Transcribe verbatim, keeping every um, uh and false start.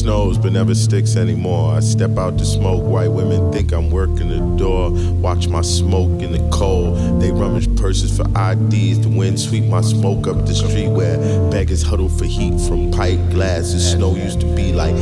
snows but never sticks anymore. I step out to smoke, white women think I'm working the door. Watch my smoke in the cold. They rummage purses for I Ds. The wind sweep my smoke up the street where beggars huddle for heat from pipe glasses. Snow used to be like